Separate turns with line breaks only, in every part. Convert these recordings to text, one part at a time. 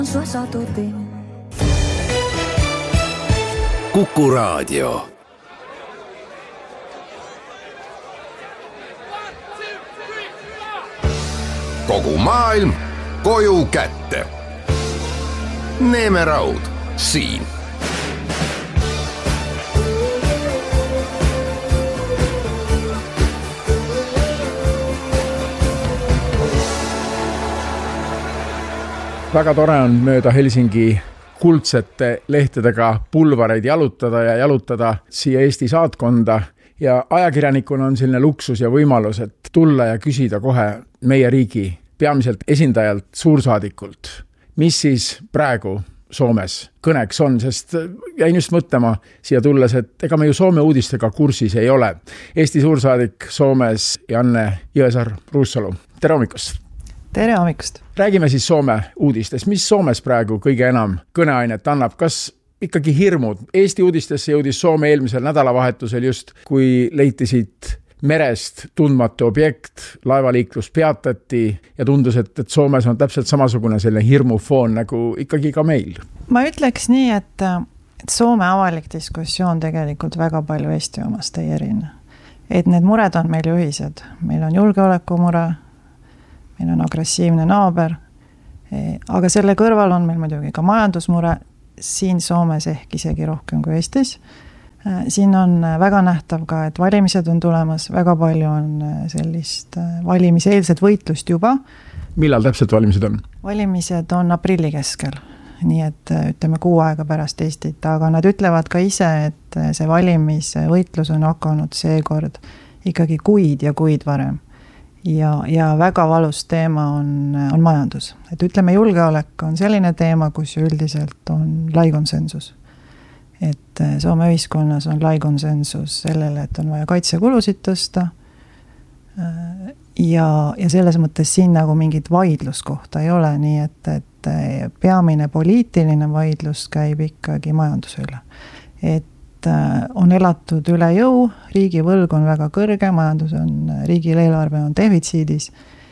Kuku Raadio. Kogu maailm koju kätte. Neeme Raud siin.
Väga tore on mööda Helsingi kuldsete lehtedega pulvareid jalutada siia Eesti saatkonda ja ajakirjanikuna on selline luksus ja võimalus, et tulla ja küsida kohe meie riigi peamiselt esindajalt suursaadikult. Mis siis praegu Soomes kõneks on, sest jäin just mõtlema siia tulles, et ega me ju Soome uudistega kursis ei ole. Eesti suursaadik Soomes Janne Jõesaar-Ruussalu. Tere hommikust!
Tere hommikust!
Räägime siis Soome uudistest. Mis Soomes praegu kõige enam kõneainet annab? Kas ikkagi hirmud? Eesti uudistesse jõudis Soome eelmisel nädalavahetusel just, kui leiti siit merest tundmatu objekt, laevaliiklus peatati ja tundus, et Soomes on täpselt samasugune selline hirmufoon nagu ikkagi ka meil.
Ma ütleks nii, et Soome avalik diskussioon tegelikult väga palju Eesti omast ei erine. Et need mured on meil ühised. Meil on julgeolekumure, meil on agressiivne naaber, aga selle kõrval on meil muidugi ka majandusmure, siin Soomes ehk isegi rohkem kui Eestis. Siin on väga nähtav ka, et valimised on tulemas, väga palju on sellist valimiseelset võitlust juba.
Millal täpselt valimised on?
Valimised on aprilli keskel, nii et ütleme 6 aega pärast Eestit, aga nad ütlevad ka ise, et see valimisvõitlus on hakanud seekord ikkagi kuid ja kuid varem. Ja väga valus teema on majandus. Et ütleme, julgeolek on selline teema, kus üldiselt on lai konsensus. Et Soome ühiskonnas on lai konsensus sellele, et on vaja kaitsekulusid tõsta ja selles mõttes siin nagu mingit vaidluskohta ei ole, nii et peamine poliitiline vaidlus käib ikkagi majanduse üle. Et on elatud üle jõu, riigi võlg on väga kõrge, majandus on, riigil eelarve on defitsiidis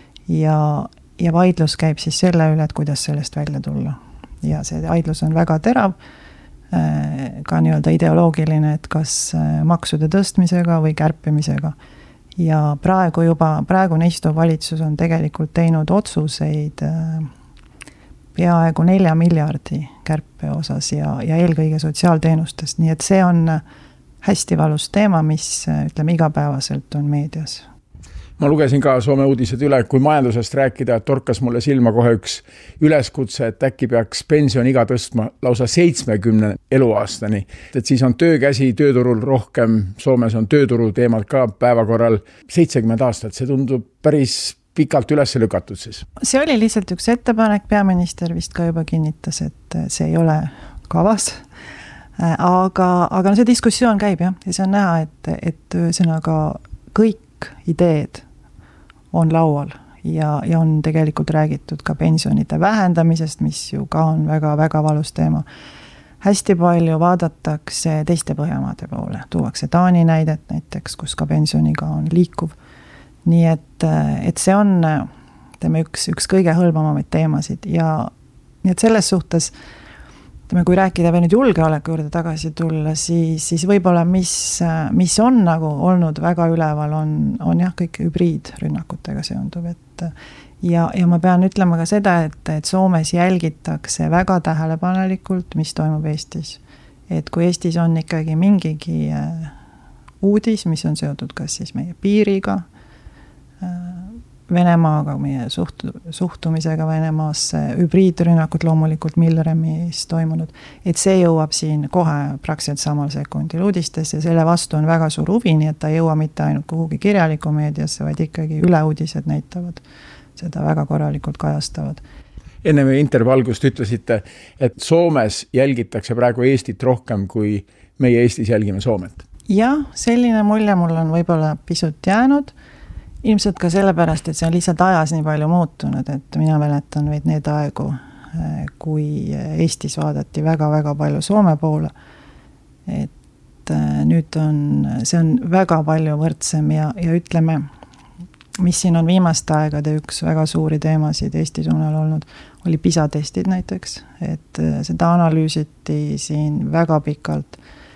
ja vaidlus käib siis selle üle, et kuidas sellest välja tulla. Ja see vaidlus on väga terav, ka nii-öelda ideoloogiline, et kas maksude tõstmisega või kärpimisega. Ja praegune istuv valitsus on tegelikult teinud otsuseid peaaegu 4 miljardi kärpe osas ja eelkõige sotsiaalteenustest. Nii et see on hästi valus teema, mis ütleme igapäevaselt on meedias.
Ma lugesin ka Soome uudised üle, kui majandusest rääkida, et torkas mulle silma kohe üks üleskutse, et äkki peaks pensioniga tõstma lausa 70 eluaastani. Et siis on töökäsi tööturul rohkem, Soomes on tööturu teemad ka päevakorral 70 aastat, see tundub päris pikalt üles lükatud siis.
See oli lihtsalt üks ettepanek, peaminister vist ka juba kinnitas, et see ei ole kavas. Aga see diskussioon käib ja see on näha, et ühesõnaga kõik ideed on laual ja on tegelikult räägitud ka pensionide vähendamisest, mis ju ka on väga-väga valus teema. Hästi palju vaadatakse teiste Põhjamaade poole, tuuakse Taani näidet näiteks, kus ka pensioniga on liikuv. Nii et see on üks kõige hõlmamaid teemasid ja nii et selles suhtes kui rääkida veel nüüd julgeoleku juurde tagasi tulla, siis võib-olla mis on nagu olnud väga üleval, on jah, kõik hübriidrünnakutega seonduv. Ja ma pean ütlema ka seda, et Soomes jälgitakse väga tähelepanelikult, mis toimub Eestis. Et kui Eestis on ikkagi mingigi uudis, mis on seotud kas siis meie piiriga, Venemaaga, meie suhtumisega Venemaasse, hübriidrünnakud loomulikult Milremis toimunud, et see jõuab siin kohe praktiliselt samal sekundil uudistes ja selle vastu on väga suur huvi, nii et ta ei jõua mitte ainult kuhugi kirjaliku meediasse, vaid ikkagi üleuudised näitavad, seda väga korralikult kajastavad.
Enne meie intervjualgust ütlesite, et Soomes jälgitakse praegu Eestit rohkem, kui meie Eestis jälgime Soomet.
Jah, selline mulje mul on võib-olla pisut jäänud. Ilmselt ka sellepärast, et see on lihtsalt ajas nii palju muutunud, et mina mäletan vaid need aegu, kui Eestis vaadati väga-väga palju Soome poole. Et nüüd see on väga palju võrdsem ja ütleme, mis siin on viimaste aegade üks väga suuri teemasid Eesti suunal olnud, oli PISA-testid näiteks, et seda analüüsiti siin väga pikalt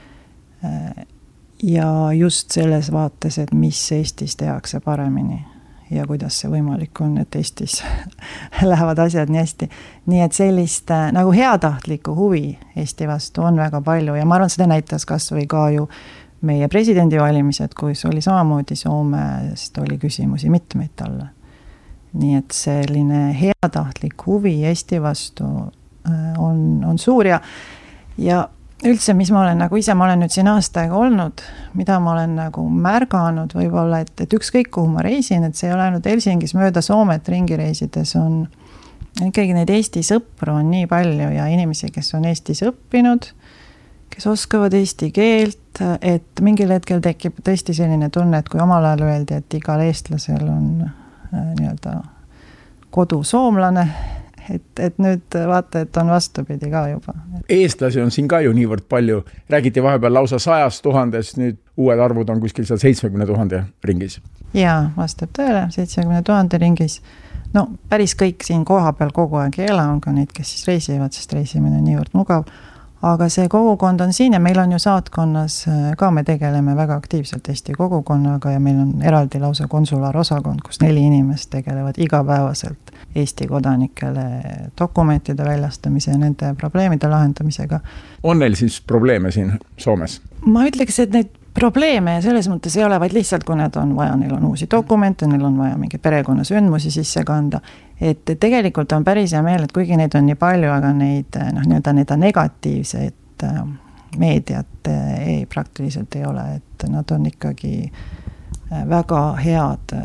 ja just selles vaates, et mis Eestis tehakse paremini ja kuidas see võimalik on, et Eestis lähevad asjad nii hästi. Nii et sellist nagu heatahtlikku huvi Eesti vastu on väga palju ja ma arvan, seda näitas kas või ka ju meie presidendivalimised, kus oli samamoodi Soomest oli küsimusi mitmeid talle. Nii et selline heatahtlik huvi Eesti vastu on suur ja üldse, mis ma olen nagu ise, ma olen nüüd siin aastaega olnud, mida ma olen nagu märganud võib-olla, et ükskõik kuhu ma reisin, et see ei ole ainult Helsingis mööda Soomet ringi reisides on ikkagi neid Eesti sõpru on nii palju ja inimesi, kes on Eestis õppinud, kes oskavad eesti keelt, et mingil hetkel tekib tõesti selline tunne, et kui omal ajal öeldi, et igal eestlasel on nii-öelda kodu soomlane, et nüüd vaata, et on vastupidi ka juba.
Eestlasi on siin ka ju niivõrd palju. Räägiti vahepeal lausa 100 000, nüüd uued arvud on kuskil seal 70 000 ringis.
Jaa, vastab tõele, 70 000 ringis. No päris kõik siin koha peal kogu aeg ei ela, on ka neid, kes siis reisivad, sest reisimine on niivõrd mugav. Aga see kogukond on siin ja meil on ju saatkonnas ka, me tegeleme väga aktiivselt Eesti kogukonnaga ja meil on eraldi lausa konsulaarosakond, kus 4 inimest tegelevad igapäevaselt Eesti kodanikele dokumentide väljastamise ja nende probleemide lahendamisega. On
neil siis probleeme siin Soomes?
Ma ütleks, et neid probleeme selles mõttes ei ole, vaid lihtsalt kui need on vaja, neil on uusi dokumente, neil on vaja mingi perekonnasündmusi sisse kanda, et tegelikult on päris hea meel, et kuigi neid on nii palju, aga neid negatiivseid meediat praktiliselt ei ole, et nad on ikkagi väga head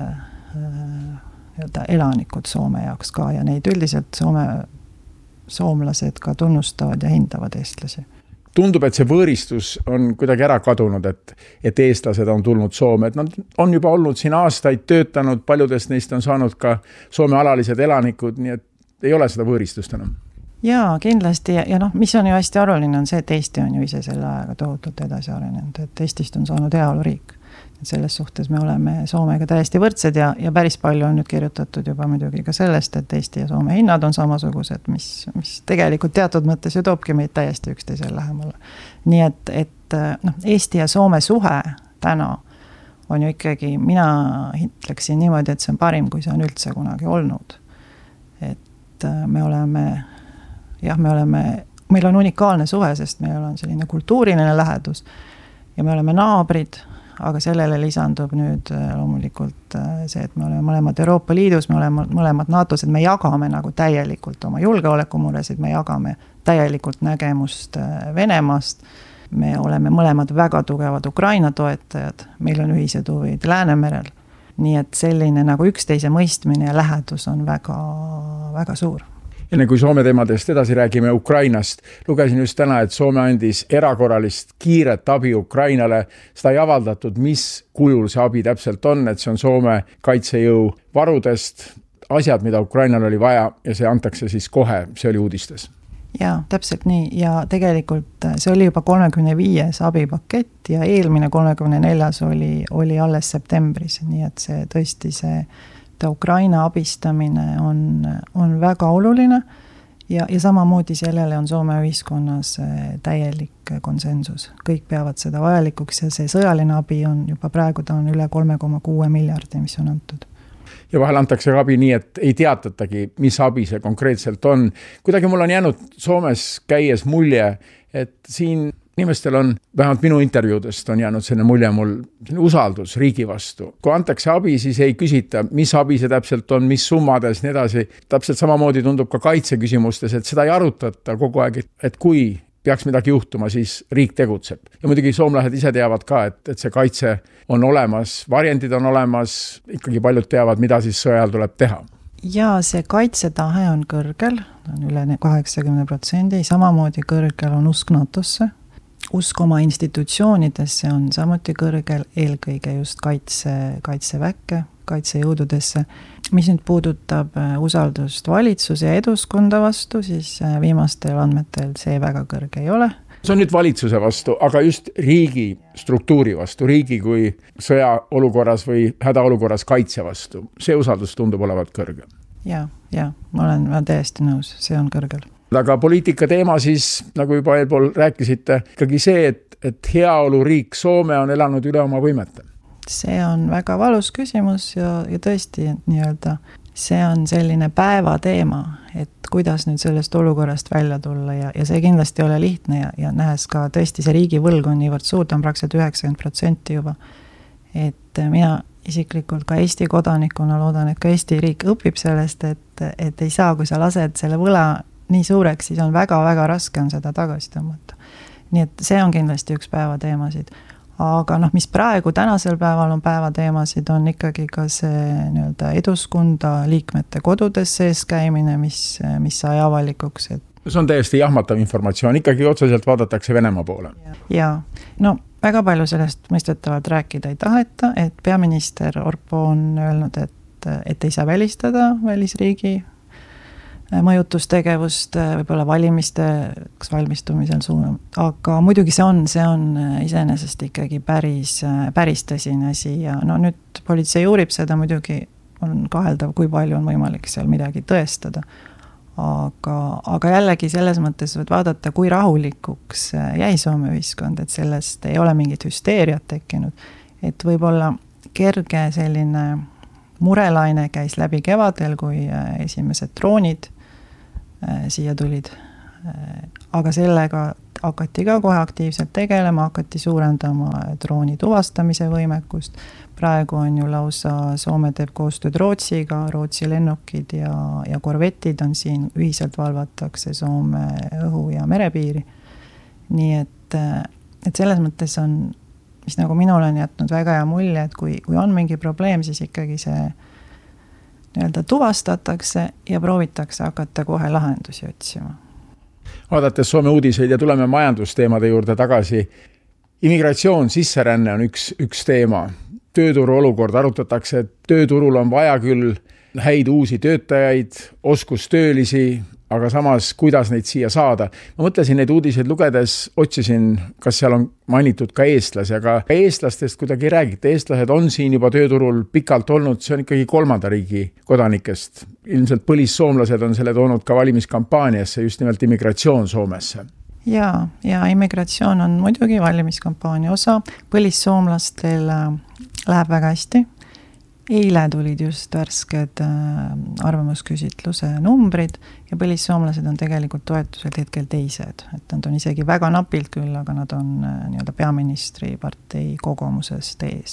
elanikud Soome jaoks ka ja neid üldiselt soomlased ka tunnustavad ja hindavad eestlasi.
Tundub, et see võõristus on kuidagi ära kadunud, et eestlased on tulnud Soome, et nad on juba olnud siin aastaid töötanud, paljudest neist on saanud ka Soome alalised elanikud, nii et ei ole seda võõristust enam.
Jaa, kindlasti ja mis on ju hästi oluline on see, et Eesti on ju ise selle ajaga tohutult edasi arenenud, et Eestist on saanud heaoluriik. Selles suhtes me oleme Soomega täiesti võrdsed ja päris palju on nüüd kirjutatud juba muidugi ka sellest, et Eesti ja Soome hinnad on samasugused, mis tegelikult teatud mõttes ju toobki meid täiesti üksteisel lähemale. Nii et Eesti ja Soome suhe täna on ju ikkagi, mina ütleksin niimoodi, et see on parim, kui see on üldse kunagi olnud. Et meil on unikaalne suhe, sest meil on selline kultuuriline lähedus ja me oleme naabrid, aga sellele lisandub nüüd loomulikult see, et me oleme mõlemad Euroopa Liidus, me oleme mõlemad NATO-s, et me jagame nagu täielikult oma julgeolekumuresid, me jagame täielikult nägemust Venemaast, me oleme mõlemad väga tugevad Ukraina toetajad, meil on ühised huvid Läänemerel, nii et selline nagu üksteise mõistmine ja lähedus on väga, väga suur.
Enne kui Soome teemadest edasi räägime Ukrainast, lugesin just täna, et Soome andis erakorralist kiiret abi Ukrainale. Seda ei avaldatud, mis kujul see abi täpselt on, et see on Soome kaitsejõu varudest, asjad, mida Ukrainal oli vaja ja see antakse siis kohe, see oli uudistes.
Jaa, täpselt nii ja tegelikult see oli juba 35. abipakett ja eelmine 34. oli alles septembris, nii et see tõesti see Ukraina abistamine on väga oluline ja samamoodi sellele on Soome ühiskonnas täielik konsensus. Kõik peavad seda vajalikuks ja see sõjaline abi on juba praegu ta on üle 3,6 miljardi, mis on antud.
Ja vahel antakse abi nii, et ei teatatagi, mis abi see konkreetselt on. Kuidagi mul on jäänud Soomes käies mulje, et siin inimestel on, vähemalt minu intervjuudest on jäänud selline mulje mul usaldus riigi vastu. Kui antakse abi, siis ei küsita, mis abi see täpselt on, mis summades, nii edasi. Täpselt samamoodi tundub ka kaitseküsimustes, et seda ei arutata kogu aeg, et kui peaks midagi juhtuma, siis riik tegutseb. Ja muidugi soomlased ise teavad ka, et see kaitse on olemas, varjendid on olemas, ikkagi paljud teavad, mida siis sõjal tuleb teha.
Ja see kaitsetahe on kõrgel, on üle 80%, samamoodi kõrgel on usk NATO-sse. Usk oma institutsioonidesse on samuti kõrgel, eelkõige just kaitseväkke, kaitsejõududesse. Mis nüüd puudutab usaldust valitsuse ja eduskonda vastu, siis viimastel andmetel see väga kõrge ei ole.
See on nüüd valitsuse vastu, aga just riigi struktuuri vastu, riigi kui sõjaolukorras või hädaolukorras kaitse vastu. See usaldus tundub olevat kõrge.
Ja, ma olen täiesti nõus, see on kõrgel.
Aga poliitika teema siis, nagu juba eelpool rääkisite, ikkagi see, et heaoluriik Soome on elanud üle oma võimete.
See on väga valus küsimus ja tõesti nii-öelda see on selline päeva teema, et kuidas nüüd sellest olukorrast välja tulla ja see kindlasti ei ole lihtne ja nähes ka tõesti see riigivõlg on niivõrd suur, ta on praktiliselt 90% juba. Et mina isiklikult ka Eesti kodanikuna loodan, et ka Eesti riik õpib sellest, et ei saa, kui sa lased selle võla nii suureks, siis on väga-väga raske on seda tagasi tõmmata. Nii et see on kindlasti üks päeva teemasid. Aga mis praegu tänasel päeval on päevateemasid, on ikkagi ka see nii-öelda Eduskunda liikmete kodudes sees käimine, mis sai avalikuks.
See on täiesti jahmatav informatsioon, ikkagi otseselt vaadatakse Venemaa poole.
Ja, väga palju sellest mõistetavalt rääkida ei taheta, et peaminister Orpo on öelnud, et ei saa välistada välisriigi mõjutustegevust võib-olla valimisteks valmistumisel suunam. Aga muidugi see on iseenesest ikkagi päris tõsine asi ja nüüd politsei uurib seda, muidugi on kaheldav, kui palju on võimalik seal midagi tõestada. Aga jällegi selles mõttes võid vaadata, kui rahulikuks jäi Soome ühiskond, et sellest ei ole mingit hüsteeriat tekkinud. Et võib-olla kerge selline murelaine käis läbi kevadel, kui esimesed droonid siia tulid. Aga sellega hakati ka kohe aktiivselt tegelema, hakati suurendama drooni tuvastamise võimekust. Praegu on ju lausa Soome teeb koostööd Rootsiga, Rootsi lennukid ja korvetid on siin, ühiselt valvatakse Soome õhu- ja merepiiri. Nii et selles mõttes on, mis nagu minul on jätnud väga hea mulje, et kui on mingi probleem, siis ikkagi see nii-öelda tuvastatakse ja proovitakse hakata kohe lahendusi otsima.
Vaadates Soome uudiseid ja tuleme majandusteemade juurde tagasi. Immigratsioon, sisseränne on üks teema. Tööturu olukord arutatakse, et tööturul on vaja küll häid uusi töötajaid, oskustöölisi, aga samas, kuidas neid siia saada. Ma mõtlesin neid uudiseid lugedes, otsisin, kas seal on mainitud ka eestlasi, aga eestlastest kuidagi räägite. Eestlased on siin juba tööturul pikalt olnud, see on ikkagi 3. riigi kodanikest. Ilmselt põlissoomlased on selle toonud ka valimiskampaaniasse, just nimelt immigratsioon Soomesse.
Ja immigratsioon on muidugi valimiskampaania osa. Põlissoomlastel läheb väga hästi. Eile tulid just värsked arvamusküsitluse numbrid ja põlissoomlased on tegelikult toetuselt hetkel teised. Et nad on isegi väga napilt küll, aga nad on nii-öelda peaministri partei kogumusest ees.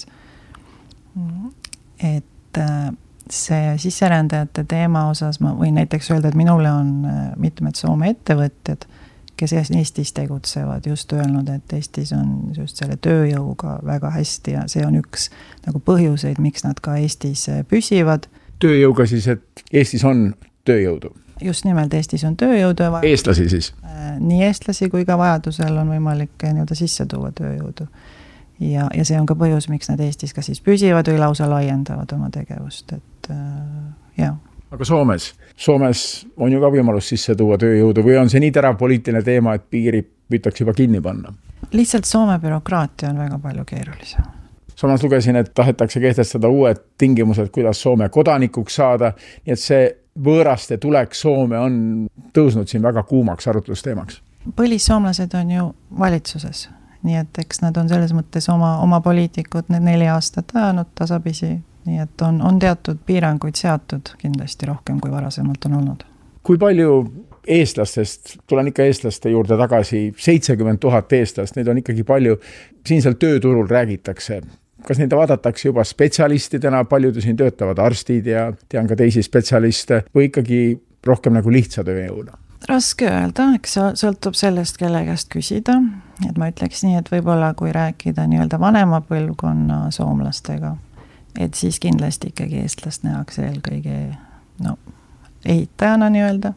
Et see sisserändajate teema osas ma võin näiteks öelda, et minule on mitmed Soome ettevõtjad, kes Eestis tegutsevad, just öelnud, et Eestis on just selle tööjõuga väga hästi ja see on üks nagu põhjuseid, miks nad ka Eestis püsivad.
Tööjõuga siis, et Eestis on tööjõudu?
Just nimelt Eestis on tööjõudu.
Eestlasi siis?
Nii eestlasi kui ka vajadusel on võimalik nii-öelda sisse tuua tööjõudu. Ja see on ka põhjus, miks nad Eestis ka siis püsivad või lausa laiendavad oma tegevust. Et jah.
Aga Soomes on ju ka võimalus sisse tuua tööjõudu või on see nii terav poliitiline teema, et piiri püütakse juba kinni panna? Lihtsalt
Soome bürokraatia on väga palju keerulisem.
Samas lugesin, et tahetakse kehtestada uued tingimused, kuidas Soome kodanikuks saada, nii et see võõraste tulek Soome on tõusnud siin väga kuumaks arutlusteemaks.
Põlissoomlased on ju valitsuses, nii et eks nad on selles mõttes oma poliitikud need 4 aastat ajanud tasapisi. Nii et on teatud piiranguid seatud kindlasti rohkem, kui varasemalt on olnud. Kui
palju eestlastest, tulen ikka eestlaste juurde tagasi, 70 000 eestlast, neid on ikkagi palju, siinsel tööturul räägitakse. Kas neid vaadatakse juba spetsialistidena, paljud siin töötavad arstid ja tean ka teisi spetsialiste või ikkagi rohkem nagu lihtsa tööjõuna?
Raske öelda, eks sõltub sellest, kelle käest küsida. Et ma ütleks nii, et võib-olla kui rääkida nii-öelda vanema põlvkonna soomlastega, et siis kindlasti ikkagi eestlast nähakse eelkõige ehitajana nii-öelda.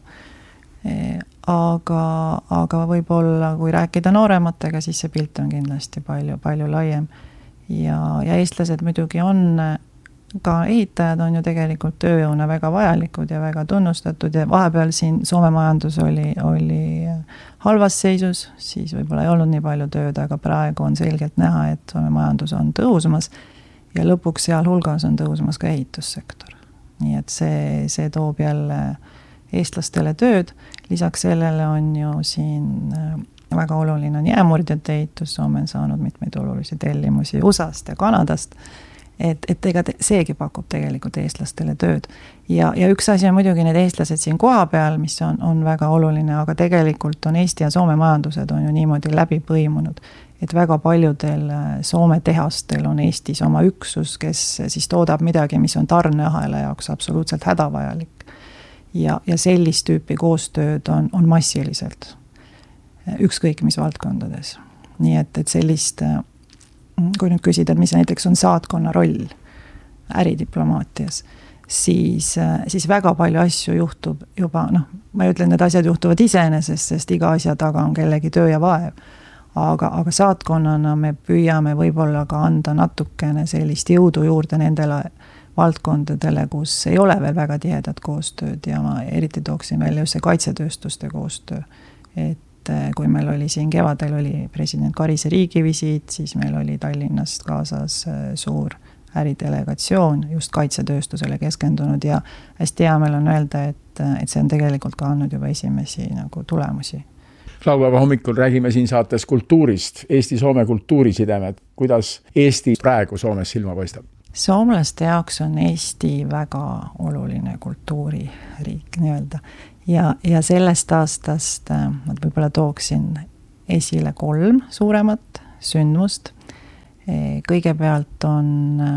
Aga võib-olla kui rääkida noorematega, siis see pilt on kindlasti palju laiem. Ja eestlased muidugi on, ka ehitajad on ju tegelikult tööjõuna väga vajalikud ja väga tunnustatud ja vahepeal siin Soome majandus oli halvas seisus, siis võib-olla ei olnud nii palju tööd, aga praegu on selgelt näha, et Soome majandus on tõusmas ja lõpuks sealhulgas on tõusmas ka ehitussektor. Nii et see toob jälle eestlastele tööd, lisaks sellele on ju siin väga oluline on jäämurdjate ehitus, Soome on saanud mitmeid olulisi tellimusi USA-st ja Kanadast, et ega seegi pakub tegelikult eestlastele tööd. Ja üks asi on muidugi need eestlased siin koha peal, mis on väga oluline, aga tegelikult on Eesti ja Soome majandused on ju niimoodi läbi põimunud, et väga paljudel Soome tehastel on Eestis oma üksus, kes siis toodab midagi, mis on tarneahela jaoks absoluutselt hädavajalik. Ja sellist tüüpi koostööd on massiliselt, ükskõik mis valdkondades. Nii et sellist, kui nüüd küsida, mis näiteks on saatkonna roll äridiplomaatias, siis väga palju asju juhtub juba, ma ei ütle, need asjad juhtuvad iseenesest, sest iga asja taga on kellegi töö ja vaev. Aga saatkonnana me püüame võib-olla ka anda natukene sellist jõudu juurde nendele valdkondadele, kus ei ole veel väga tihedat koostööd ja ma eriti tooksin välja just see kaitsetööstuste koostöö. Et kui meil oli siin kevadel oli president Karise riigivisiit, siis meil oli Tallinnast kaasas suur äridelegatsioon just kaitsetööstusele keskendunud ja hästi hea meil on öelda, et see on tegelikult ka andnud juba esimesi nagu tulemusi.
Laupäeva hommikul räägime siin saates kultuurist, Eesti-Soome kultuurisidemed. Kuidas Eesti praegu Soomes silma paistab?
Soomlaste jaoks on Eesti väga oluline kultuuririik nii-öelda. Ja sellest aastast ma võib-olla tooksin esile 3 suuremat sündmust. Kõigepealt on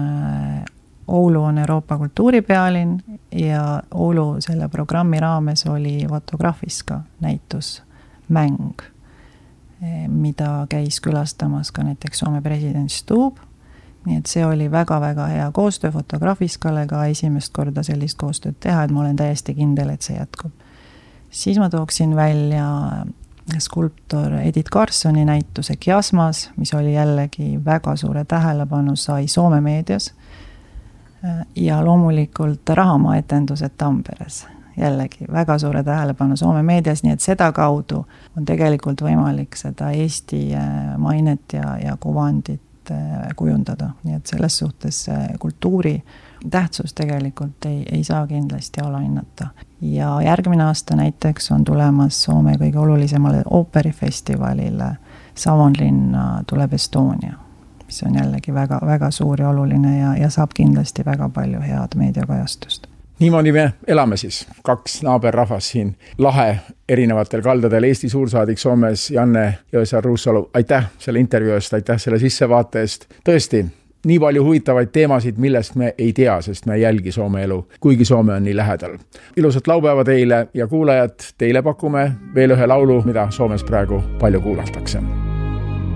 Oulu on Euroopa kultuuripealinn ja Oulu selle programmi raames oli Fotografiska näitus mäng, mida käis külastamas ka näiteks Soome president Stubb. Nii et see oli väga-väga hea koostöö Fotografiskale ka esimest korda sellist koostööd teha, et ma olen täiesti kindel, et see jätkub. Siis ma tooksin välja skulptor Edith Carlssoni näituse Kiasmas, mis oli jällegi väga suure tähelepanu sai Soome meedias ja loomulikult rahamaetendused Tamperes. Jällegi väga suure tähelepanu Soome meedias, nii et seda kaudu on tegelikult võimalik seda Eesti mainet ja kuvandit kujundada. Nii et selles suhtes kultuuri tähtsus tegelikult ei saa kindlasti alahinnata. Ja järgmine aasta näiteks on tulemas Soome kõige olulisemale ooperifestivalile Savonlinna tuleb Estonia, mis on jällegi väga, väga suur ja oluline ja saab kindlasti väga palju head meediakajastust.
Niimoodi me elame siis, 2 naaberrahvas siin lahe erinevatel kaldadel. Eesti suursaadik Soomes Janne Jõesaar-Ruussalu, aitäh selle intervjuu eest, aitäh selle sissevaate eest. Tõesti, nii palju huvitavaid teemasid, millest me ei tea, sest me ei jälgi Soome elu, kuigi Soome on nii lähedal. Ilusat laupäeva teile ja kuulajad, teile pakume veel ühe laulu, mida Soomes praegu palju kuulatakse.